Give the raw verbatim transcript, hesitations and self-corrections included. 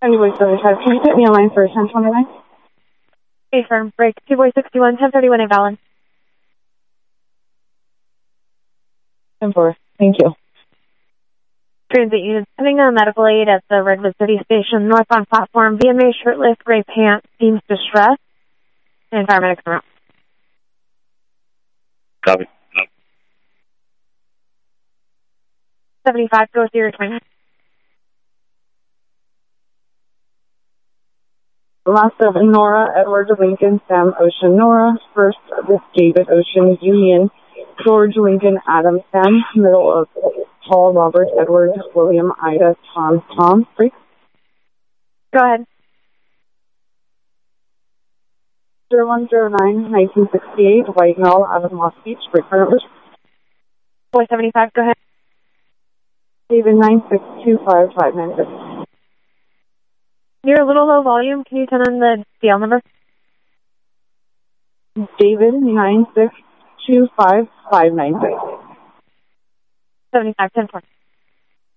Anyway, seventy-five, can you put me on line for ten twenty-nine? Okay, firm. Break. two boy sixty-one, ten thirty-one, eight Valen. ten four, thank you. Transit units sending a medical aid at the Redwood City Station, northbound platform, V M A shirtless, gray pants, seems distressed, and paramedics around. Copy. seventy-five, go through your twenty. Last of Nora, Edward Lincoln, Sam Ocean, Nora. First, this David Ocean, Union, George Lincoln, Adam, Sam. Middle of Paul, Robert, Edward, William, Ida, Tom, Tom. Freak. Go ahead. zero one zero nine, nineteen sixty-eight, White Mall, out of Moss Beach. Break for numbers. four seventy-five, go ahead. David nine six two five five nine six. You're a little low volume. Can you turn on the D L number? David nine six two five five nine six. seventy-five, ten four.